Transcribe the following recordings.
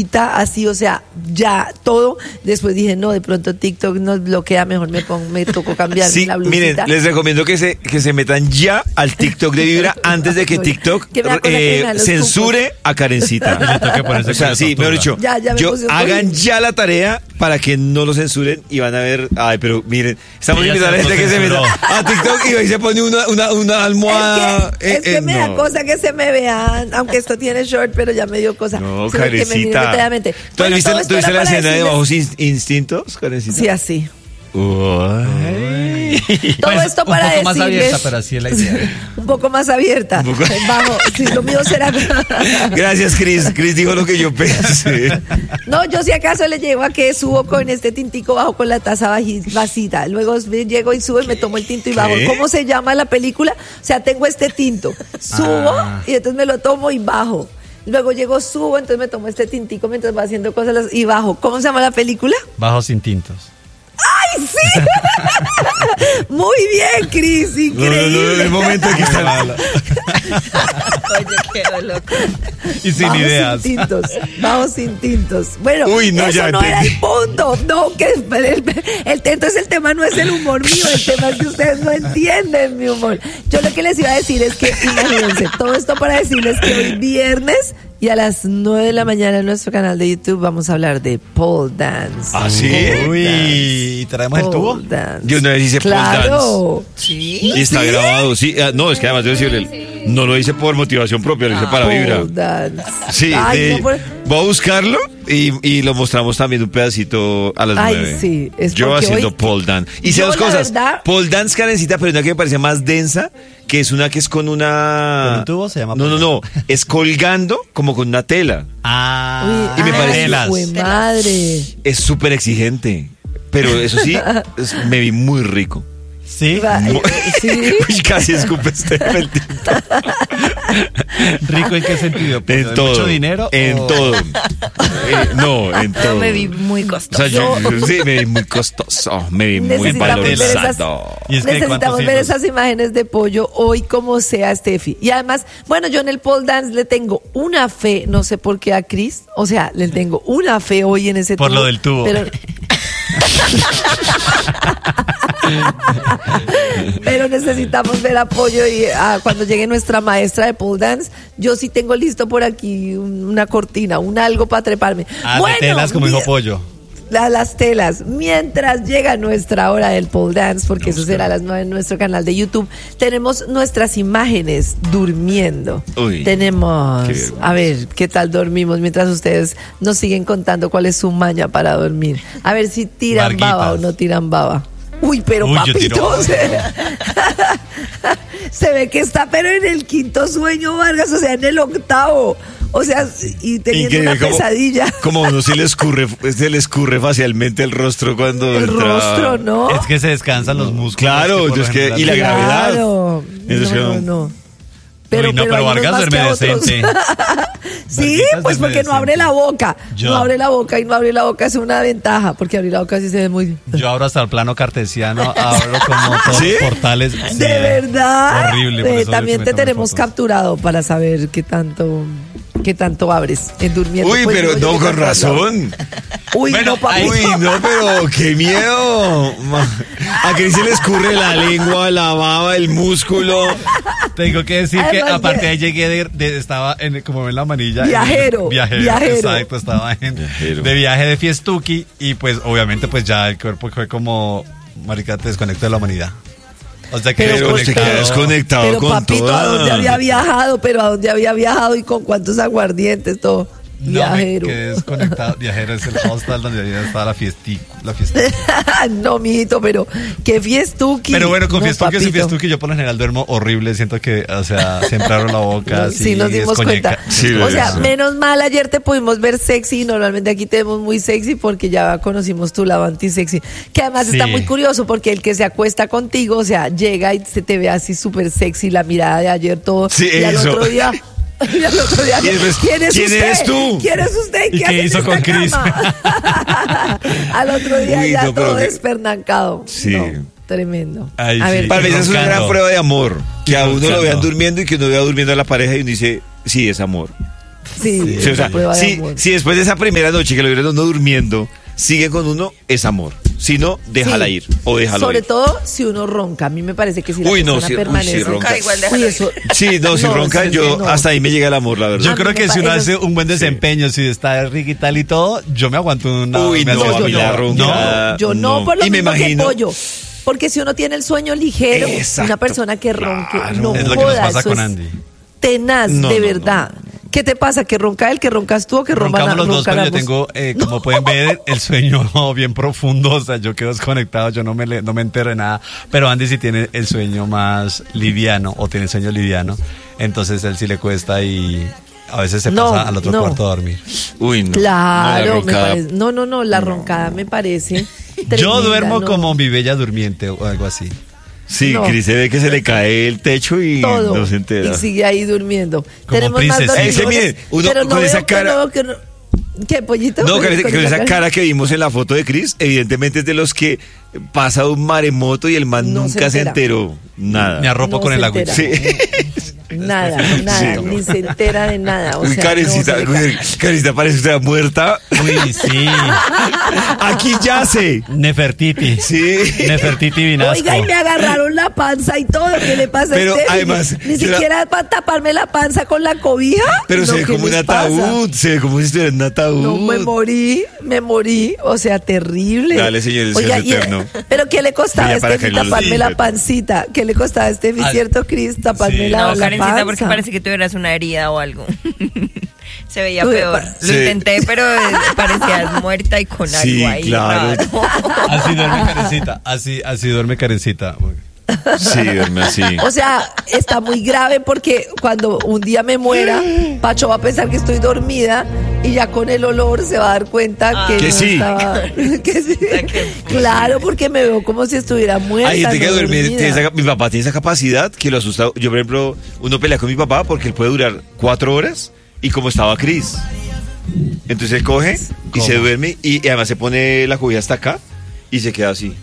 blusita, así, o sea, ya todo. Después dije, no, de pronto TikTok nos bloquea, mejor me tocó cambiar Sí, la blusita. miren, les recomiendo que se metan ya al TikTok de Vibra antes de que TikTok Que me da cosa que me dan los censure a Karencita. Le toque ponerse O sea, sí, mejor dicho, Ya me puse un hagan poquito. ya la tarea para que no lo censuren y van a ver, ay, pero miren, estamos Sí, ya invitando a la se gente que se meta autocensuró. a TikTok y ahí se pone una almohada. Es que me da no. cosa que se me vean, aunque esto tiene short, pero ya me dio cosa. No, Sí, que me miren Karencita. detalladamente. ¿Tú Bueno, todo esto viste era la para escena de decirles- Bajos Instintos, Karencita? Sí, así. Uy. Todo Pues, esto para un poco más decirles- abierta, pero así es la idea. Un poco más abierta. Un poco- Bajo, sí, lo mío será. Gracias, Cris. Cris dijo lo que yo pensé. No, yo si acaso le llego a que subo con este tintico bajo con la taza vasita. Luego llego y subo y me tomo el tinto y bajo. ¿Qué? ¿Cómo se llama la película? O sea, tengo este tinto. Subo y entonces me lo tomo y bajo. Luego llego, subo, entonces me tomo este tintico mientras va haciendo cosas y bajo. ¿Cómo se llama la película? Bajo sin tintos. ¡Ay, sí! Muy bien, Cris, No, increíble. el momento que está. Oye, qué loco. Y sin Bajo ideas. sin tintos, bajo sin tintos. Bueno, Uy, no, eso ya no era entendí. el punto. No, que entonces el tema no es el humor mío, el tema es que ustedes no entienden mi humor. Yo lo que les iba a decir es que, imagínense, todo esto para decirles que hoy viernes y a las 9 de la mañana en nuestro canal de YouTube vamos a hablar de pole dance. ¿Ah, sí? Uy, ¿y traemos el tubo? Pole dance. Yo una vez hice pole claro. Y está grabado, sí. No, es que además debo decirle, no lo hice por motivación propia, lo hice para Vibra. Pole dance. Sí, Ay, no, por- voy a buscarlo y lo mostramos también un pedacito a las Ay, 9. sí, es Yo porque haciendo hoy- pole dance. Hice Yo, dos la cosas. verdad- Pole dance, Karencita, pero una que me parecía más densa, que es una que es con una... ¿Con un tubo se llama No, pole no, no. Es colgando como con una tela. Ah, Y me parece- telas. Uy, madre. Es súper exigente. Pero eso sí, me vi muy rico. Sí, Sí. Uy, casi escupe este el tinto. rico en qué sentido. En ¿De todo. mucho dinero? En o- todo. No, en todo. Yo me vi muy O costoso. sea, yo sí me vi muy costoso, me vi muy Necesitamos ver valorizado. Y es que Necesitamos ¿cuántos ver hijos? esas imágenes de pollo hoy como sea, Steffi. Y además, bueno, yo en el pole dance le tengo una fe, no sé por qué a Chris, o sea, le tengo una fe hoy en ese Por tubo. lo del tubo. Pero necesitamos ver apoyo y cuando llegue nuestra maestra de pole dance, yo sí tengo listo por aquí una cortina, un algo para treparme. Ah, de telas como dijo Pollo. Las telas. Mientras llega nuestra hora del pole dance, porque eso será a las 9 en nuestro canal de YouTube, tenemos nuestras imágenes durmiendo. Uy, Tenemos, qué vergüenza. a ver, ¿qué tal dormimos? Mientras ustedes nos siguen contando cuál es su maña para dormir. A ver si tiran Marguitas. baba o no tiran baba. Uy, pero Uy, yo papito, tiro. se ve que está, pero en el quinto sueño, Vargas, o sea, en el octavo. O sea, y teniendo Increíble una cómo- pesadilla. Como a uno se le escurre facialmente el rostro cuando El entra. rostro, ¿no? Es que se descansan los músculos. Claro, por lo es que- general- y la gravedad. Claro. Entonces, no, como- no. Uy, no, pero hay unos Vargas más duerme que otros. decente. Sí, Vargas pues duerme porque no abre decente. la boca. Yo. No abre la boca y no abrir la boca es una ventaja, porque abrir la boca sí se ve muy... Yo abro hasta el plano cartesiano, abro como todos ¿Sí? los portales. Sí. De verdad. Horrible. por eso También me te toman tenemos fotos. capturado para saber qué tanto abres en durmiendo. Uy, Pues, pero digo yo no, que con tanto hablo. razón. Uy, Bueno, no, papi. Uy, no, pero qué miedo. A Cris se le escurre la lengua, la baba, el músculo. Tengo que decir que Además aparte que- ahí llegué estaba como en la manilla. Viajero. Exacto, estaba Viajero. de viaje de fiestuki y pues obviamente pues ya el cuerpo fue como, marica, te desconecto de la humanidad. O sea que Pero se quedó desconectado Pero con papito, toda. ¿a dónde había viajado? Pero ¿a dónde había viajado y con cuántos aguardientes? Todo. No, Viajero. me quedé desconectado. Viajero es el hostel donde había estaba la fiesta. No, mijito, pero qué fiestuki. Pero bueno, con No, fiestuki y sin papito. fiestuki yo por lo general duermo horrible. Siento que, o sea, siempre abro la boca. No, sí, nos dimos cuenta. Sí, o sea, eso. menos mal ayer te pudimos ver sexy. Normalmente aquí te vemos muy sexy porque ya conocimos tu lado anti-sexy. Que además Sí. está muy curioso porque el que se acuesta contigo, o sea, llega y se te ve así súper sexy, la mirada de ayer, todo. Sí, y al eso. otro día... Y al otro día, Y después, ¿quién es ¿quién usted? eres tú? ¿Quién es usted? ¿Y qué hace en hizo esta con Cris? cama? Al otro día Uy, ya no, pero todo que- despernancado. Sí. No, tremendo. Ay, A sí. ver, Para mí esa es una roncando. gran prueba de amor. Que a uno lo vean roncando. durmiendo y que uno vea durmiendo a la pareja y uno dice, sí, es amor. Sí, Sí, o sea, prueba de si, amor. si después de esa primera noche que lo vieron uno durmiendo, sigue con uno, es amor. Si no, déjala Sí. ir o déjalo Sobre ir. todo si uno ronca. A mí me parece que si la Uy, no, persona si- uy, permanece. si ronca. Igual Uy, déjalo ir. eso. Sí, no, si No, ronca, sí, yo no. hasta ahí me llega el amor, la verdad. Yo A mí creo me que si uno parece- hace un buen desempeño, si está rico y tal y todo, yo me aguanto una. Uy, me no, hace a mí yo la no. roncada. Yo no, por lo Y me mismo que imagino. pollo. Porque si uno tiene el sueño ligero, Exacto, una persona que ronque, claro. no Es lo que nos joda, pasa eso con es Andy. tenaz, No, de no, verdad. ¿Qué te pasa? ¿Que ronca él, que roncas tú o que Roncamos los dos, roncan pero yo ambos? tengo, como pueden ver, el sueño bien profundo. O sea, yo quedo desconectado, yo no me entero de nada. Pero Andy sí tiene el sueño más liviano, o tiene el sueño liviano. Entonces él sí le cuesta y a veces se No, pasa al otro no. cuarto a dormir. Uy, no. Claro, No, la me roncada. parece. No, la roncada me parece. Yo tremenda, duermo no. como mi bella durmiente o algo así. Sí, No. Cris se ve que se le cae el techo y Todo no se entera. y sigue ahí durmiendo. Como Tenemos más princesita. dormidones, Es que miren, uno pero no con veo esa que cara- no- que no- ¿Qué, pollito? No, con esa cara que vimos en la foto de Chris, evidentemente es de los que pasa un maremoto y el man No nunca se entera. enteró. Nada. Me arropo No con se el agüita. entera. Sí. Nada, Sí. ni se entera de nada. O Uy, sea, Karencita, no se le cae. Karencita parece usted muerta. Uy, sí. Aquí yace. Nefertiti. Sí. Nefertiti Vinasco. Oiga, y me agarraron la panza y todo. ¿Qué le pasa Pero a este? además, Ni será- siquiera para taparme la panza con la cobija. Pero No, se ve ¿qué como un les pasa? ataúd. Se ve como si estuviera en un ataúd. No, me morí, o sea, terrible. Dale, señor, el Oiga, Dios eterno. pero ¿qué le costaba a Brilla para Steffi que no lo taparme diga. la pancita? ¿Qué le costaba a Steffi, Ah, cierto, Cris? Taparme sí. la, No, la Karencita, panza. porque parece que tuvieras una herida o algo. Se veía Tú- peor. Sí. Lo intenté, pero parecías muerta y con algo Sí, ahí claro. raro. Así duerme Karencita. Así duerme Karencita. Sí, duerme así. O sea, está muy grave porque cuando un día me muera, Pacho va a pensar que estoy dormida y ya con el olor se va a dar cuenta que, Que no sí. estaba. Que sí. Claro, porque me veo como si estuviera muerta. Hay gente que no duerme, dormida. mi papá tiene esa capacidad que lo asusta. Yo, por ejemplo, uno pelea con mi papá porque él puede durar 4 horas y como estaba Cris. Entonces él coge y ¿Cómo? se duerme y además se pone la cubilla hasta acá y se queda así.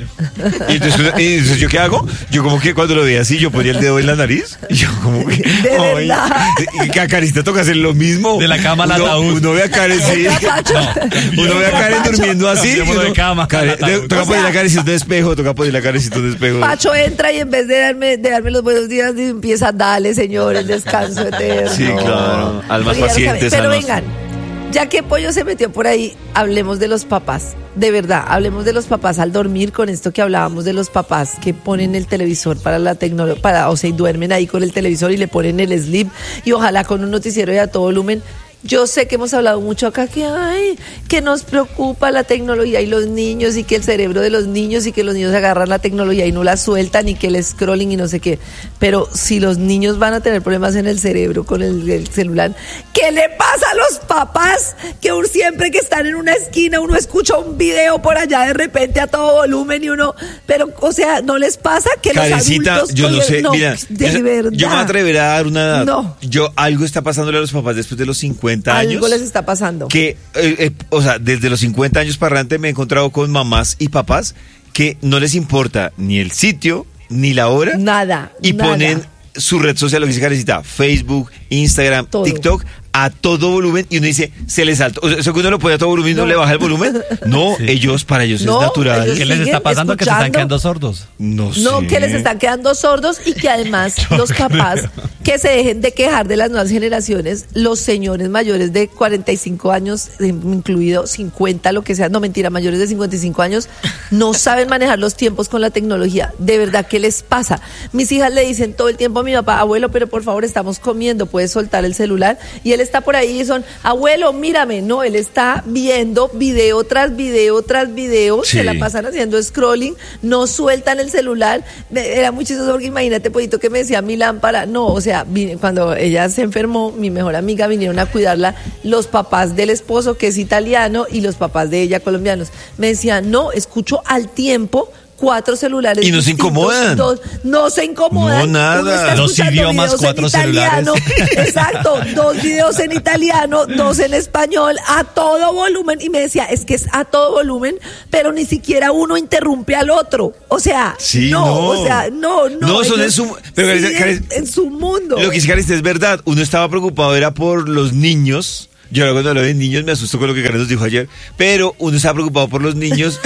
Y entonces, ¿yo qué hago? Yo como que cuando lo veía así, yo ponía el dedo en la nariz y yo como que... ¿De ay, verdad? y que a Karencita toca hacer lo mismo. De la cama al Uno- ataúd. Uno ve a Karen, sí. Oiga, Pacho. Uno ve a Karen Pacho. durmiendo así. y Cambiémoslo uno- de cama al Karen, ataúd. toca O poner sea- la Karencita de espejo, toca poner la Karencita de espejo. Pacho entra y en vez de darme los buenos días, empieza, dale, señor, el descanso eterno. Sí, claro. Almas Oye, ya lo pacientes, saben. Pero almas- vengan, ya que Pollo se metió por ahí, hablemos de los papás. De verdad, hablemos de los papás al dormir con esto que hablábamos de los papás que ponen el televisor para la tecnología, o sea, y duermen ahí con el televisor y le ponen el sleep y ojalá con un noticiero y a todo volumen. Yo sé que hemos hablado mucho acá que ay, que nos preocupa la tecnología y los niños y que el cerebro de los niños y que los niños agarran la tecnología y no la sueltan y que el scrolling y no sé qué. Pero si los niños van a tener problemas en el cerebro con el celular, ¿qué le pasa a los papás? Que siempre que están en una esquina uno escucha un video por allá de repente a todo volumen y uno, pero o sea, ¿no les pasa que los Karencita, adultos yo no oye, sé, mira, de verdad? yo me atreveré a dar una edad. No. Yo, algo está pasándole a los papás después de los 50 años. Algo les está pasando. Que, o sea, desde los 50 años para adelante me he encontrado con mamás y papás que no les importa ni el sitio, ni la hora. Nada, Y nada. ponen su red social, lo que dice Karencita, Facebook, Instagram, Todo. TikTok, a todo volumen y uno dice, se les salta. O sea, eso que uno lo pone a todo volumen y no le baja el volumen. No, para ellos No, es natural. ellos ¿Qué les siguen está pasando? Que se están escuchando. quedando sordos. No sé. No, que les están quedando sordos y que además los papás que se dejen de quejar de las nuevas generaciones, los señores mayores de 45 años, incluido 50, lo que sea, no mentira, mayores de 55 años, no saben manejar los tiempos con la tecnología. De verdad, ¿qué les pasa? Mis hijas le dicen todo el tiempo a mi papá, abuelo, pero por favor estamos comiendo, puedes soltar el celular. Y él está por ahí y son, abuelo, mírame. No, él está viendo video tras video tras video, Sí. se la pasan haciendo scrolling, no sueltan el celular. Era muy chistoso porque imagínate, Pollito, que me decía mi lámpara. No, o sea, cuando ella se enfermó, mi mejor amiga vinieron a cuidarla los papás del esposo, que es italiano, y los papás de ella, colombianos. Me decían, no, escucho al tiempo 4 celulares Y no se distintos, incomodan. no se incomodan. No, nada. Uno está 2 escuchando idiomas, videos en 4 italiano. celulares. Exacto, 2 videos en italiano, 2 en español, a todo volumen. Y me decía, es que es a todo volumen, pero ni siquiera uno interrumpe al otro. O sea, Sí, no, no. o sea, no. No, son en ellos su- pero siguen Karen- en su mundo. Lo que dice Karen es verdad. Uno estaba preocupado, era por los niños. Yo ahora cuando hablo de niños me asusto con lo que Karen nos dijo ayer. Pero uno estaba preocupado por los niños.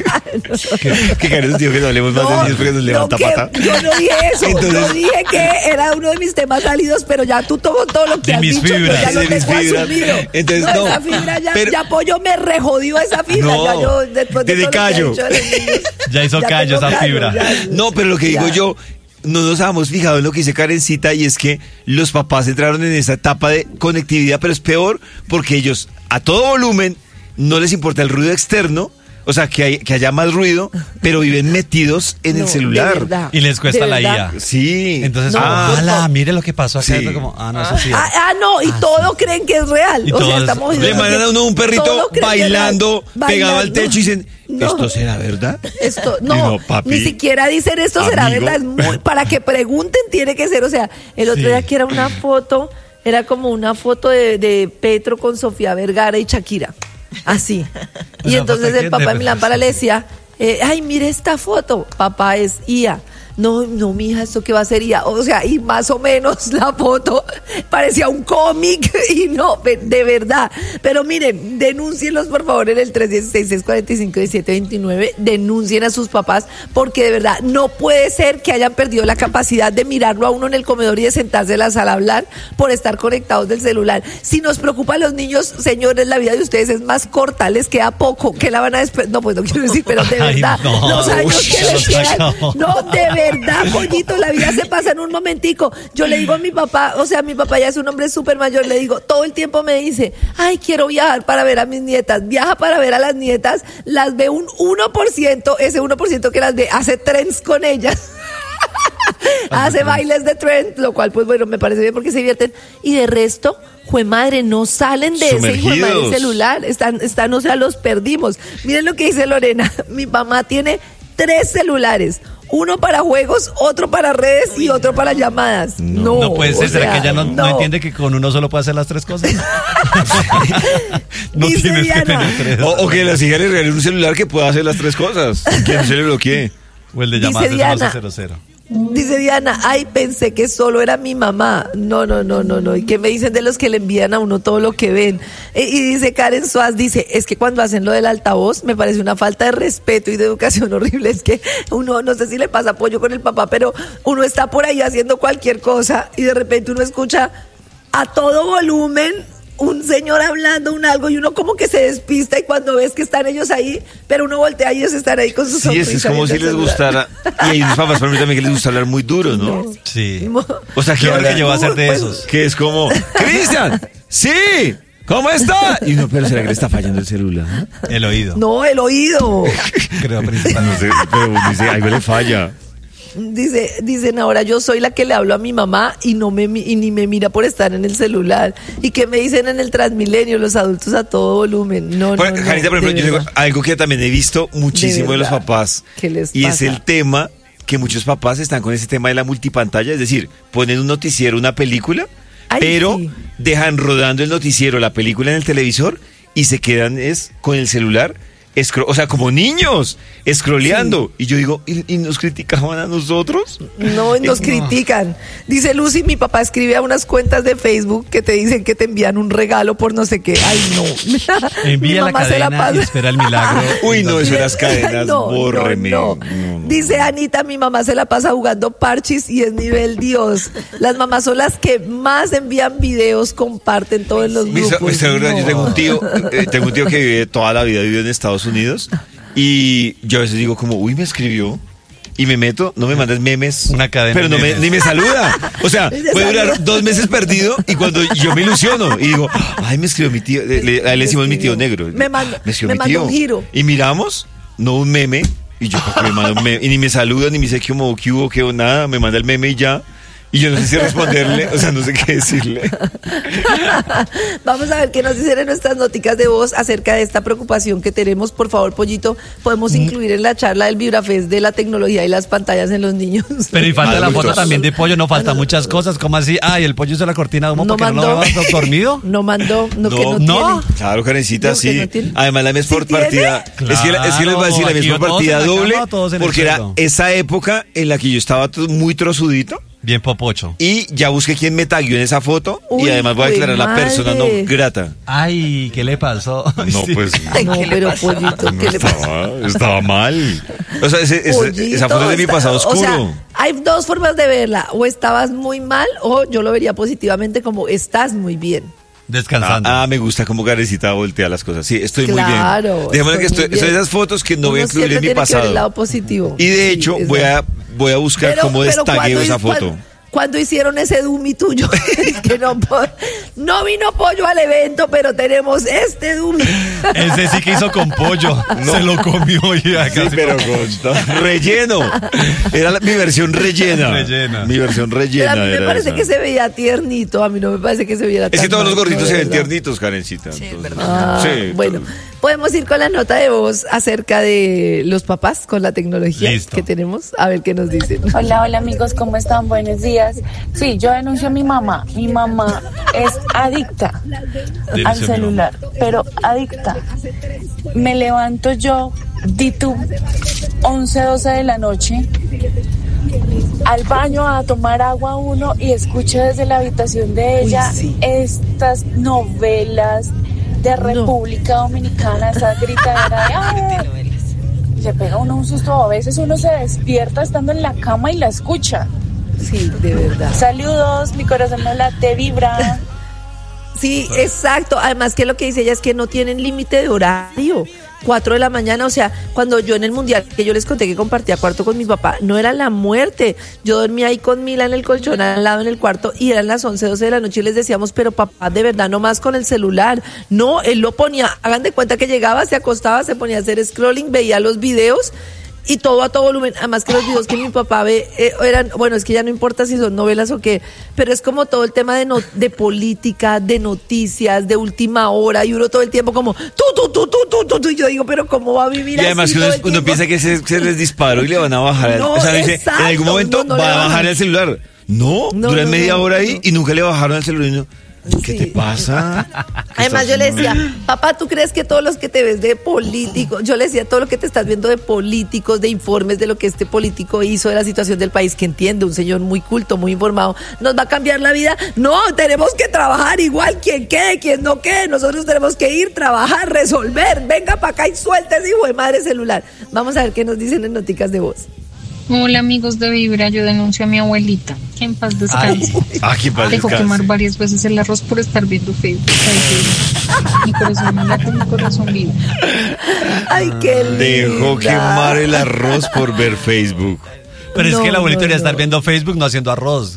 que Karen nos dijo que no hablemos más de niños porque nos levanta que pata. yo no dije eso, Entonces- yo dije que era uno de mis temas salidos, pero ya tú todo lo que De has mis dicho, fibras. yo ya lo De mis tengo fibras. asumido. Entonces, no. Esa fibra ya, Pero- ya Pollo me rejodió esa fibra. No, Ya yo, después de desde todo lo que ha callo. dicho de los niños, Ya hizo callo tengo esa fibra. ya. No, pero lo que digo Ya. yo, no nos habíamos fijado en lo que dice Karencita y es que los papás entraron en esa etapa de conectividad, pero es peor porque ellos a todo volumen no les importa el ruido externo, o sea, que haya más ruido, pero viven metidos en No, el de celular. verdad, Y les cuesta de la verdad. IA. Sí. Entonces, No, ala, mire lo que pasó acá. Sí. Como, no, eso sí. No, y todo creen que es real. Y O sea, todo es- estamos Le mandan a uno un perrito todo creen que es real. bailando, pegado al Bailando. techo y dicen, No. ¿esto será verdad? Esto, Y no, no, papi, ni siquiera dicen esto será amigo. verdad. Es muy, para que pregunten tiene que ser, o sea, el otro Sí. día que era una foto, era como una foto de Petro con Sofía Vergara y Shakira, así. Y ¿Una entonces foto de el quién? papá De- de Milán para le decía, ay, mire esta foto, papá es IA. No, mija, ¿esto qué va a ser IA? O sea, y más o menos la foto parecía un cómic y no, de verdad. Pero miren, denúncienlos por favor en el 316-645-1729, denuncien a sus papás porque de verdad no puede ser que hayan perdido la capacidad de mirarlo a uno en el comedor y de sentarse en la sala a hablar por estar conectados del celular. Si nos preocupa a los niños, señores, la vida de ustedes es más corta, les queda poco, que la van a no, pues no quiero decir, pero de Ay, verdad, no. los años Uy, que se les nos quedan, acabó. no, de verdad, pollito, la vida se pasa en un momentico. Yo le digo a mi papá, o sea, mi papá ya es un hombre súper mayor, le digo, todo el tiempo me dice, ay, quiero viajar para ver a mis nietas. Viaja para ver a las nietas, las ve un 1%, ese 1% que las ve, hace trends con ellas. Hace bailes de trend, lo cual pues bueno, me parece bien porque se divierten. Y de resto, jue madre, no salen de ese hijo de madre Sumergidos. celular. Están, o sea, los perdimos. Miren lo que dice Lorena. Mi mamá tiene 3 celulares. Uno para juegos, otro para redes y otro para llamadas. No, No puede ser, o ¿será sea, que ella no entiende que con uno solo puede hacer las 3 cosas? No Dice tienes que Diana. tener 3. O que las hijas le regalen un celular que pueda hacer las 3 cosas. Que no se le bloquee. O el de Dice llamadas Diana. de 00. Dice Diana, ay, pensé que solo era mi mamá. No. ¿Y qué me dicen de los que le envían a uno todo lo que ven? Y dice Karen Suárez, dice, es que cuando hacen lo del altavoz me parece una falta de respeto y de educación horrible. Es que uno, no sé si le pasa apoyo con el papá, pero uno está por ahí haciendo cualquier cosa y de repente uno escucha a todo volumen un señor hablando un algo y uno como que se despista y cuando ves que están ellos ahí, pero uno voltea y ellos están ahí con sus Sí, es como si les gustara. Y hay unos papás para mí también que les gusta hablar muy duro, ¿no? Sí. O sea, que Yo creo hablan- que yo voy a ser de Pues, esos. que es como, Cristian, sí, ¿cómo está? Y no, pero ¿será que le está fallando el celular? El oído. No, el oído. Creo No principalmente. sé, pero dice, algo le falla. Dicen ahora yo soy la que le hablo a mi mamá y ni me mira por estar en el celular. ¿Y qué me dicen en el Transmilenio los adultos a todo volumen? No, Bueno, no, Janita, por de ejemplo, yo digo verdad. algo que también he visto muchísimo de los verdad. papás. ¿Qué les Y es pasa? el tema que muchos papás están con ese tema de la multipantalla, es decir, ponen un noticiero, una película, Ay, pero sí. dejan rodando el noticiero, la película en el televisor y se quedan con el celular, o sea, como niños, scrolleando. Y yo digo, ¿y nos criticaban a nosotros? No, nos No. critican. Dice Lucy, mi papá escribe a unas cuentas de Facebook que te dicen que te envían un regalo por no sé qué. Ay, no. Mi Envía la mamá se la cadena y pasa. espera el milagro. Uy, no, eso de las cadenas, Ay, no, bórreme. no. No. Dice Anita, mi mamá se la pasa jugando parchis y es nivel Dios. Las mamás son las que más envían videos, comparten todo en los grupos. Yo No. tengo un tío que vive toda la vida, vive en Estados Unidos, y yo a veces digo como, uy, me escribió, y me meto, no me mandas memes, Una cadena pero de memes. ni me saluda. O sea, Ni te puede durar saluda. 2 meses perdido, y cuando yo me ilusiono, y digo, ay, me escribió mi tío, a él le decimos mi tío negro. Me mandó mi tío. un giro. Y miramos, no un meme, y yo ¿por qué me manda un meme? Y ni me saluda, ni me dice que hubo, qué hubo, nada, me manda el meme y ya. Y yo no sé si responderle, o sea, no sé qué decirle. Vamos a ver qué nos dicen en nuestras noticas de voz acerca de esta preocupación que tenemos. Por favor, Pollito, podemos incluir en la charla del Vibrafest de la tecnología y las pantallas en los niños. Pero y falta la Adultos. foto también de Pollo, no falta muchas cosas, como así, ay, el Pollo hizo la cortina de humo No porque no mandó. lo veo dormido. No mandó, no, que no, no. tiene. Claro, Karencita, No, que sí. no tiene. Además, la mía es ¿Sí por tiene? partida. Es que les voy a decir, la mía es Claro, por aquí partida todos en la doble, cama, todos en el porque era suelo. esa época en la que yo estaba muy trozudito. Bien popocho. Y ya busqué quién me tagueó en esa foto. Uy, y además voy a declarar la madre. persona no grata. Ay, ¿qué le pasó? No, Sí. pues. No, ¿Qué le pero pasó? Pollito, ¿qué le pasa? Estaba mal. O sea, Pollito, esa foto es de mi pasado o oscuro. sea, hay dos formas de verla. O estabas muy mal, o yo lo vería positivamente como estás muy bien. Descansando. Me gusta como Karencita voltea las cosas. Sí, estoy muy Claro, bien. Dejémosle que estoy muy son bien. esas fotos que no voy a Uno incluir en siempre mi tiene que ver el lado pasado. positivo. Y de Sí, hecho, es voy verdad. a buscar cómo destagueo esa foto. Cuando hicieron ese dummy tuyo, es que no vino Pollo al evento, pero tenemos este dummy. Ese sí que hizo con pollo. Se lo comió ya Sí, casi. pero con relleno. Era mi versión rellena. Rellena. Mi versión Pero rellena. a mí me era parece esa. que se veía tiernito, a mí no me parece que se viera tan Es que todos los mal, gorditos no, se de ven verdad. tiernitos, Karencita. Sí, es entonces. verdad. Sí, Bueno, podemos ir con la nota de voz acerca de los papás con la tecnología Listo. que tenemos. A ver qué nos dicen. Hola, hola amigos, ¿cómo están? Buenos días. Sí, yo denuncio a mi mamá. Mi mamá es adicta Denuncio a al mi celular, pero adicta. Me levanto yo, di tú, 11, 12 de la noche, al baño a tomar agua uno y escucho desde la habitación de ella sí. estas novelas de República Dominicana, esa gritadera de ¡ay! Le pega uno un susto, a veces uno se despierta estando en la cama y la escucha. Sí, de verdad. Saludos, mi corazón no late, vibra. Sí, exacto. Además que lo que dice ella es que no tienen límite de horario. 4 de la mañana, o sea, cuando yo en el mundial, que yo les conté que compartía cuarto con mi papá, no era la muerte. Yo dormía ahí con Mila en el colchón al lado en el cuarto y eran las 11, 12 de la noche y les decíamos, pero papá, de verdad, no más con el celular. No, él lo ponía, hagan de cuenta que llegaba, se acostaba, se ponía a hacer scrolling, veía los videos y todo a todo volumen. Además que los videos que mi papá ve eran, bueno, es que ya no importa si son novelas o qué, pero es como todo el tema de política, de noticias, de última hora, y uno todo el tiempo como tú, y yo digo, pero ¿cómo va a vivir Y además así que todo uno, el uno tiempo? piensa que se les disparó y le van a bajar. No, o sea, dice, exacto, en algún momento no le va a bajan. bajar el celular. No, No, duran no, media no, hora ahí no. y nunca le bajaron el celular. Y uno, ¿qué Sí. te pasa? Además yo le decía, papá, ¿tú crees que todos los que te ves de políticos, yo le decía, todo lo que te estás viendo de políticos, de informes de lo que este político hizo de la situación del país, que entiende, un señor muy culto, muy informado, ¿nos va a cambiar la vida? No, tenemos que trabajar igual, quien quede, quien no quede, nosotros tenemos que ir, trabajar, resolver, venga para acá y suelta ese hijo de madre celular. Vamos a ver qué nos dicen en noticas de voz. Hola amigos de Vibra, yo denuncio a mi abuelita, que en paz descanse. Aquí para Dejó quemar varias veces el arroz por estar viendo Facebook. Ay, mi corazón no late, mi corazón vive. Ay, qué linda. Dejó quemar el arroz por ver Facebook. Pero es No, que el abuelito no, debería no. estar viendo Facebook, no haciendo arroz.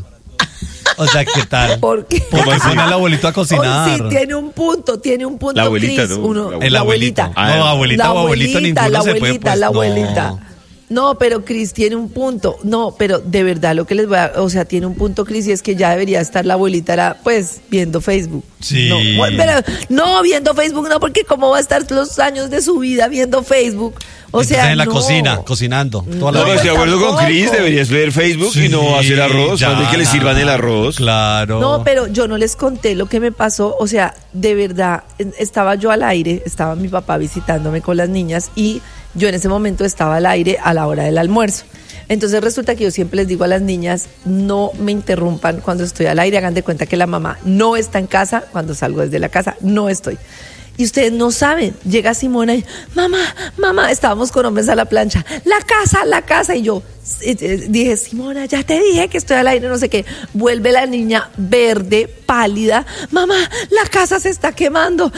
O sea, ¿qué tal? ¿Por qué? Porque pone al abuelito a cocinar. Oh, sí, tiene un punto, La abuelita, Chris. ¿no? El abuelito. Ah, No, abuelita o abuelito, ninguno la se puede, abuelita, pues, la no. abuelita. No, pero Cris tiene un punto. No, pero de verdad lo que les voy a... O sea, tiene un punto, Cris, y es que ya debería estar la abuelita, pues, viendo Facebook. Sí. No, pero, no, viendo Facebook no, porque cómo va a estar los años de su vida viendo Facebook. O Entonces, sea, en la no. cosinar, cocinando. Toda la No, vida. estoy de acuerdo con Chris, tampoco. deberías ver Facebook y no Sí, hacer arroz. ya. Más de que le sirvan el arroz. Claro. No, pero yo no les conté lo que me pasó. O sea, de verdad, estaba yo al aire, estaba mi papá visitándome con las niñas y yo en ese momento estaba al aire a la hora del almuerzo. Entonces resulta que yo siempre les digo a las niñas, no me interrumpan cuando estoy al aire, hagan de cuenta que la mamá no está en casa, cuando salgo desde la casa, no estoy. Y ustedes no saben, llega Simona y, mamá, estábamos con hombres a la plancha, la casa, y yo dije, Simona, ya te dije que estoy al aire, no sé qué. Vuelve la niña verde, pálida, mamá, la casa se está quemando,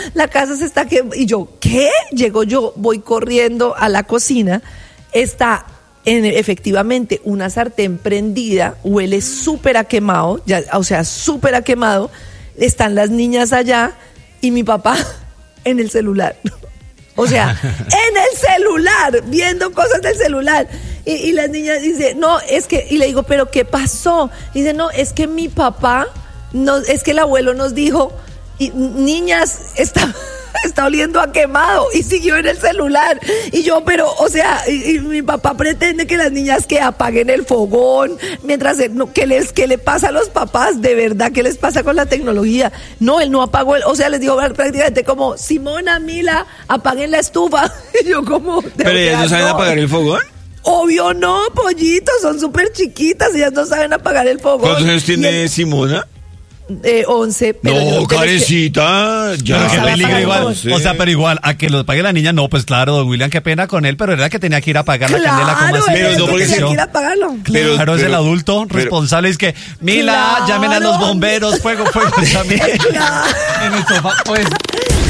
y yo, ¿qué? Llego yo, voy corriendo a la cocina, está efectivamente una sartén prendida, huele súper a quemado, ya, o sea, súper a quemado, están las niñas allá y mi papá en el celular. O sea, en el celular, viendo cosas del celular. Y las niñas dicen, no, es que, y le digo, ¿pero qué pasó? Y dice, no, es que mi papá, es que el abuelo nos dijo, niñas, está oliendo a quemado, y siguió en el celular. Y yo, pero, o sea, y mi papá pretende que las niñas que apaguen el fogón, mientras, ¿qué le pasa a los papás? De verdad, ¿qué les pasa con la tecnología? No, él no apagó, o sea, les digo prácticamente como, Simona, Mila, apaguen la estufa. Y yo como... ¿Pero ellas no saben apagar el fogón? Obvio no, pollitos, son súper chiquitas, ellas no saben apagar el fogón. ¿Cuántos años tiene Simona? 11, pero no, Karencita, ya. Pero qué peligro igual. No sé. O sea, pero igual, a que lo pague la niña, no, pues claro, don William, qué pena con él, pero era que tenía que ir a pagar la candela como así. Pero no, porque tenía que ir a pagarlo. Claro, es el adulto responsable, es que, Mila, Claro. llamen a los bomberos, fuego, también. Claro. En el sofá, pues.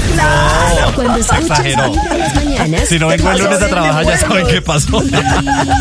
Cuando escuchas Exageró. Vibra en las mañanas. Si no vengo el lunes a trabajar, ya saben qué pasó.